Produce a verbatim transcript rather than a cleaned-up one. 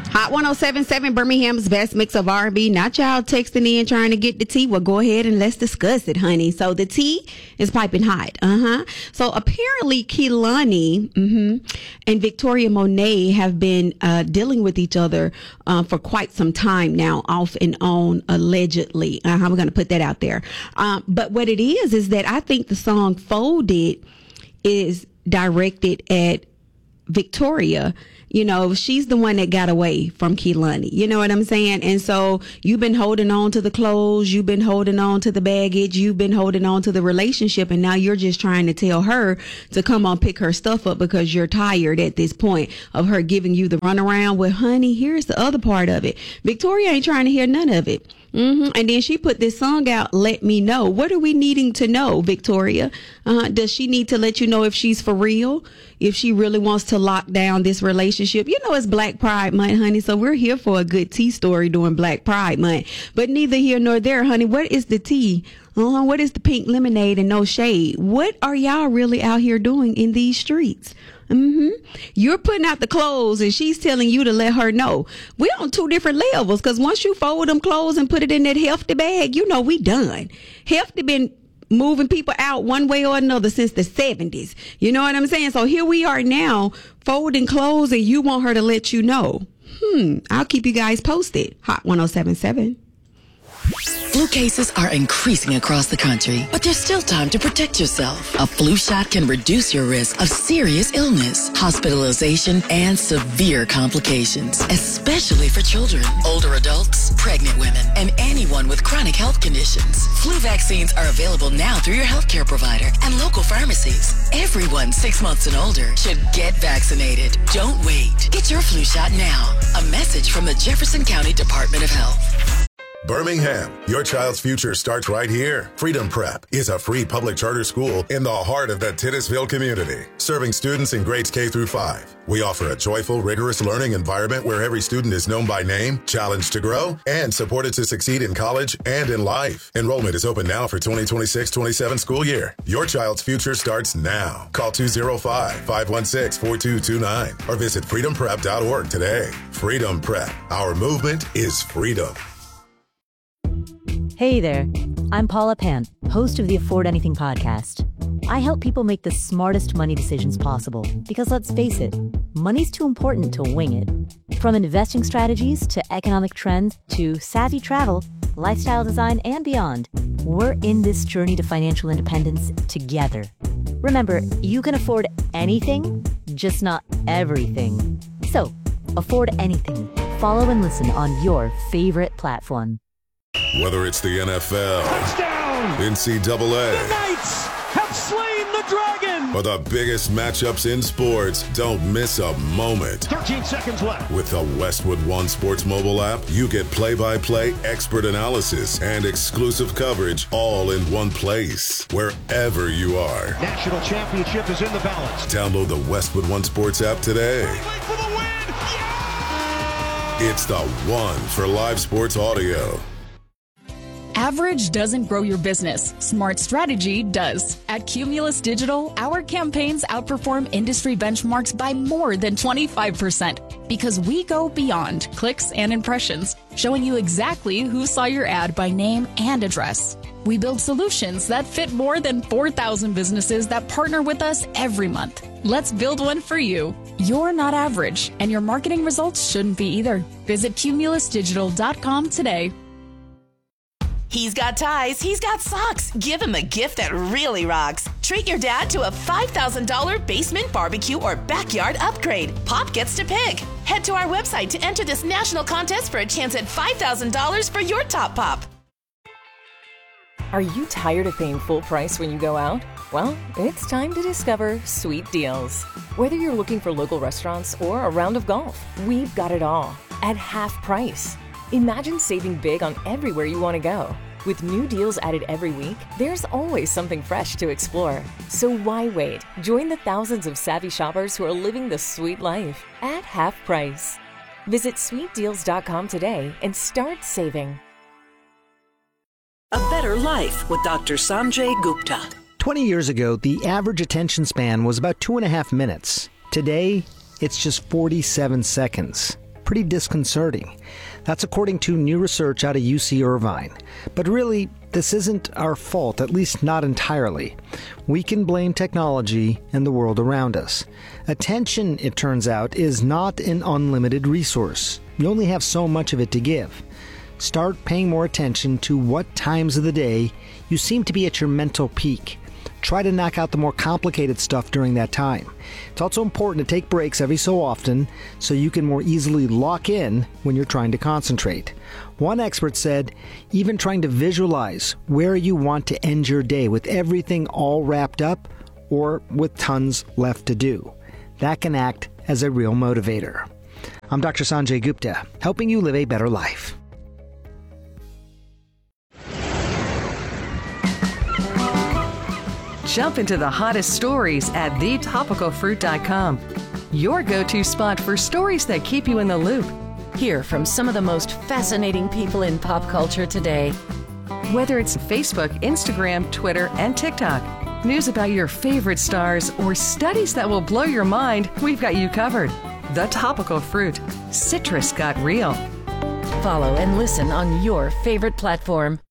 Hot one oh seven point seven, Birmingham's best mix of R and B. Not y'all texting in trying to get the tea. Well, go ahead and let's discuss it, honey. So the tea is piping hot. Uh-huh. So apparently Kehlani mm-hmm, and Victoria Monet have been uh, dealing with each other uh, for quite some time now, off and on, allegedly. Uh-huh. We're going to put that out there. Um, but what it is, is that I think the song Folded is directed at Victoria. You know, she's the one that got away from Kehlani. You know what I'm saying? And so you've been holding on to the clothes. You've been holding on to the baggage. You've been holding on to the relationship. And now you're just trying to tell her to come on, pick her stuff up because you're tired at this point of her giving you the runaround. Well, honey, here's the other part of it. Victoria ain't trying to hear none of it. Mm-hmm. And then she put this song out, Let Me Know. What are we needing to know, Victoria? Uh, does she need to let you know if she's for real? If she really wants to lock down this relationship? You know, it's Black Pride Month, honey, so we're here for a good tea story during Black Pride Month. But neither here nor there, honey. What is the tea? Uh, what is the pink lemonade and no shade? What are y'all really out here doing in these streets? Mm-hmm. You're putting out the clothes and she's telling you to let her know. We're on two different levels, because once you fold them clothes and put it in that Hefty bag, you know we done. Hefty been moving people out one way or another since the seventies. You know what I'm saying? So here we are now folding clothes and you want her to let you know. Hmm. I'll keep you guys posted. Hot one oh seven point seven. Flu cases are increasing across the country, but there's still time to protect yourself. A flu shot can reduce your risk of serious illness, hospitalization, and severe complications, especially for children, older adults, pregnant women, and anyone with chronic health conditions. Flu vaccines are available now through your healthcare provider and local pharmacies. Everyone six months and older should get vaccinated. Don't wait. Get your flu shot now. A message from the Jefferson County Department of Health. Birmingham, your child's future starts right here. Freedom Prep is a free public charter school in the heart of the Titusville community, serving students in grades K through five. We offer a joyful, rigorous learning environment where every student is known by name, challenged to grow, and supported to succeed in college and in life. Enrollment is open now for twenty twenty-six twenty-seven school year. Your child's future starts now. Call two oh five, five one six, four two two nine or visit freedom prep dot org today. Freedom Prep. Our movement is freedom. Hey there, I'm Paula Pant, host of the Afford Anything podcast. I help people make the smartest money decisions possible because, let's face it, money's too important to wing it. From investing strategies to economic trends to savvy travel, lifestyle design, and beyond, we're in this journey to financial independence together. Remember, you can afford anything, just not everything. So, afford anything. Follow and listen on your favorite platform. Whether it's the N F L, touchdown, N C double A, the Knights have slain the dragon, or the biggest matchups in sports, don't miss a moment. thirteen seconds left. With the Westwood One Sports mobile app, you get play-by-play, expert analysis, and exclusive coverage all in one place, wherever you are. National championship is in the balance. Download the Westwood One Sports app today. For the win. Yeah! It's the one for live sports audio. Average doesn't grow your business. Smart strategy does. At Cumulus Digital, our campaigns outperform industry benchmarks by more than twenty-five percent because we go beyond clicks and impressions, showing you exactly who saw your ad by name and address. We build solutions that fit more than four thousand businesses that partner with us every month. Let's build one for you. You're not average, and your marketing results shouldn't be either. Visit cumulus digital dot com today. He's got ties, he's got socks. Give him a gift that really rocks. Treat your dad to a five thousand dollars basement barbecue or backyard upgrade. Pop gets to pick. Head to our website to enter this national contest for a chance at five thousand dollars for your top pop. Are you tired of paying full price when you go out? Well, it's time to discover Sweet Deals. Whether you're looking for local restaurants or a round of golf, we've got it all at half price. Imagine saving big on everywhere you want to go. With new deals added every week, there's always something fresh to explore. So why wait? Join the thousands of savvy shoppers who are living the sweet life at half price. Visit sweet deals dot com today and start saving. A Better Life with Doctor Sanjay Gupta. twenty years ago, the average attention span was about two and a half minutes. Today, it's just forty-seven seconds. pretty disconcerting. That's according to new research out of U C Irvine. But really, this isn't our fault, at least not entirely. We can blame technology and the world around us. Attention, it turns out, is not an unlimited resource. You only have so much of it to give. Start paying more attention to what times of the day you seem to be at your mental peak. Try to knock out the more complicated stuff during that time. It's also important to take breaks every so often so you can more easily lock in when you're trying to concentrate. One expert said, even trying to visualize where you want to end your day with everything all wrapped up or with tons left to do. That can act as a real motivator. I'm Doctor Sanjay Gupta, helping you live a better life. Jump into the hottest stories at the topical fruit dot com. Your go-to spot for stories that keep you in the loop. Hear from some of the most fascinating people in pop culture today. Whether it's Facebook, Instagram, Twitter, and TikTok, news about your favorite stars, or studies that will blow your mind, we've got you covered. The Topical Fruit. Citrus got real. Follow and listen on your favorite platform.